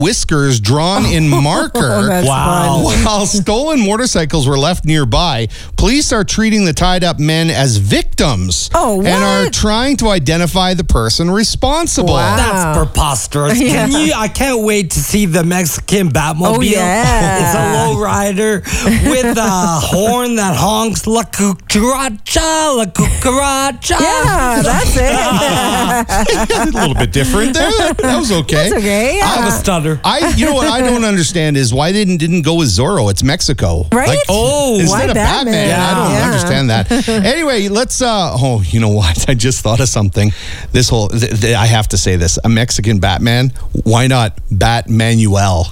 whiskers drawn in marker. That's Wow. fun. While stolen motorcycles were left nearby, police are treating the tied-up men as victims Oh, and are what? trying to identify the person responsible. Wow. That's preposterous. Yeah. I can't wait to see the Mexican Batmobile. Oh, yeah. It's a lowrider with a horn that honks la cucaracha, la cucaracha. Yeah, that's it. A little bit different there. That was okay. That's okay. I have a Yeah. stutter. You know what I don't understand is why they didn't go with Zorro. It's Mexico, Right? Oh, instead why of Batman. Batman? I don't Yeah. understand that. Anyway, let's. You know what? I just thought of something. This whole. I have to say this. A Mexican Batman. Why not Batmanuel?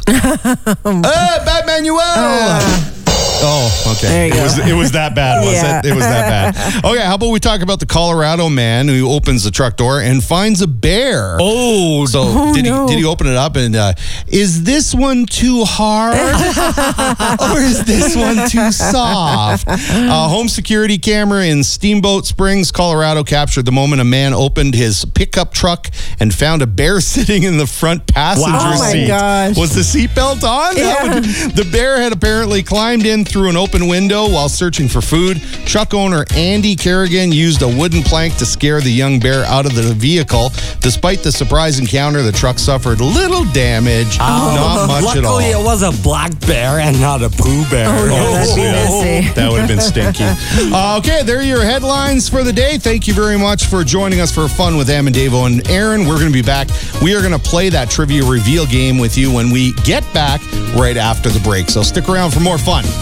Batmanuel. Oh, okay. There you go. It was that bad, was Yeah. it? It was that bad. Okay, how about we talk about the Colorado man who opens the truck door and finds a bear? Oh, So did he open it up and is this one too hard or is this one too soft? A home security camera in Steamboat Springs, Colorado captured the moment a man opened his pickup truck and found a bear sitting in the front passenger Wow. Oh my seat. gosh. Was the seatbelt on? Yeah. The bear had apparently climbed in through an open window while searching for food. Truck owner Andy Kerrigan used a wooden plank to scare the young bear out of the vehicle. Despite the surprise encounter, the truck suffered little damage, not much at all. luckily it was a black bear and not a Pooh Bear. Oh, yeah, that'd be messy. That would have been stinky. Okay, there are your headlines for the day. Thank you very much for joining us for fun with Am and Davo and Aaron. We're going to be back. We are going to play that trivia reveal game with you when we get back right after the break. So stick around for more fun.